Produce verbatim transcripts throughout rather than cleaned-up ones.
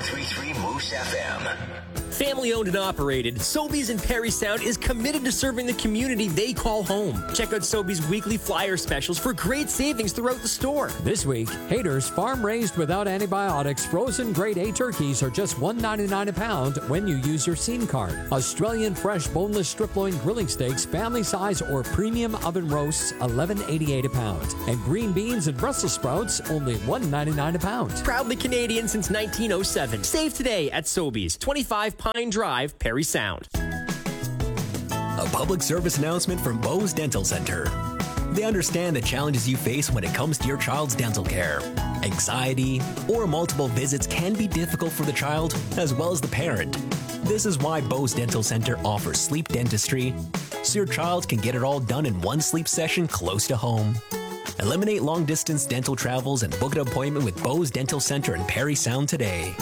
three point three Moose F M. Family owned and operated, Sobeys in Perry Sound is committed to serving the community they call home. Check out Sobeys' weekly flyer specials for great savings throughout the store. This week, Haters farm-raised without antibiotics frozen grade A turkeys are just one dollar ninety-nine a pound when you use your Scene card. Australian fresh boneless strip loin grilling steaks, family size or premium oven roasts, eleven dollars eighty-eight a pound. And green beans and Brussels sprouts, only one dollar ninety-nine a pound. Proudly Canadian since nineteen oh seven. Save today at Sobeys, twenty-five Pine Drive, Perry Sound. A public service announcement from Bose Dental Center. They understand the challenges you face when it comes to your child's dental care. Anxiety or multiple visits can be difficult for the child as well as the parent. This is why Bose Dental Center offers sleep dentistry, so your child can get it all done in one sleep session close to home. Eliminate long-distance dental travels and book an appointment with Bose Dental Center in Perry Sound today.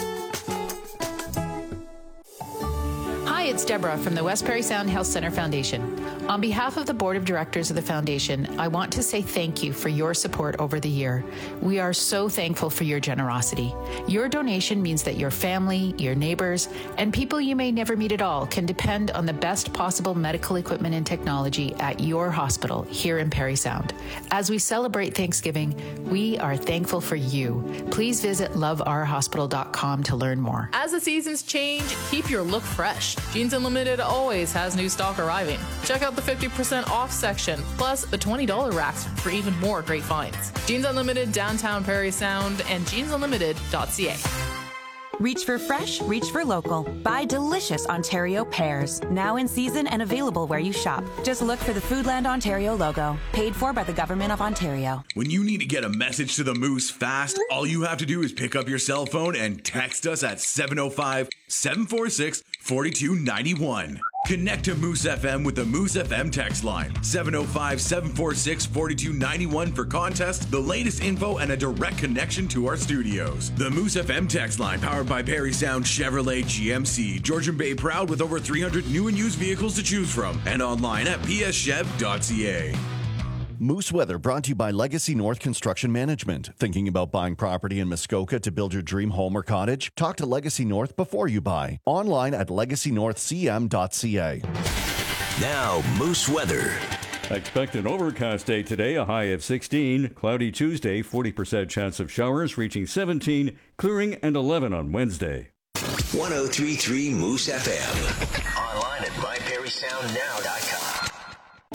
Hi, it's Deborah from the West Perry Sound Health Center Foundation. On behalf of the Board of Directors of the Foundation, I want to say thank you for your support over the year. We are so thankful for your generosity. Your donation means that your family, your neighbors, and people you may never meet at all can depend on the best possible medical equipment and technology at your hospital here in Perry Sound. As we celebrate Thanksgiving, we are thankful for you. Please visit love our hospital dot com to learn more. As the seasons change, keep your look fresh. Jeans Unlimited always has new stock arriving. Check out the fifty percent off section, plus the twenty dollars racks for even more great finds. Jeans Unlimited, downtown Perry Sound, and jeans unlimited dot c a. Reach for fresh, reach for local. Buy delicious Ontario pears. Now in season and available where you shop. Just look for the Foodland Ontario logo. Paid for by the Government of Ontario. When you need to get a message to the Moose fast, all you have to do is pick up your cell phone and text us at seven oh five, seven four six, four two nine one. Connect to Moose F M with the Moose F M text line, seven oh five, seven four six, four two nine one for contests, the latest info, and a direct connection to our studios. The Moose F M text line, powered by Perry Sound Chevrolet G M C. Georgian Bay proud with over three hundred new and used vehicles to choose from, and online at p s chev dot c a. Moose Weather brought to you by Legacy North Construction Management. Thinking about buying property in Muskoka to build your dream home or cottage? Talk to Legacy North before you buy. Online at legacy north c m dot c a. Now, Moose Weather. Expect an overcast day today, a high of sixteen. Cloudy Tuesday, forty percent chance of showers, reaching seventeen. Clearing and eleven on Wednesday. one oh three point three Moose F M. Online at my perry sound now dot com.